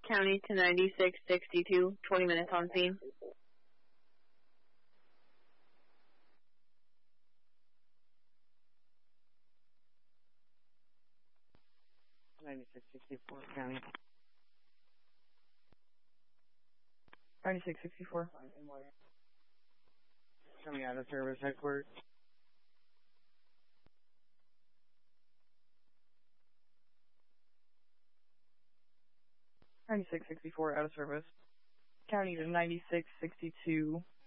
County to 9662, 20 minutes on scene. County. 9664. Coming out of service headquarters. .9664 out of service. County to 9662.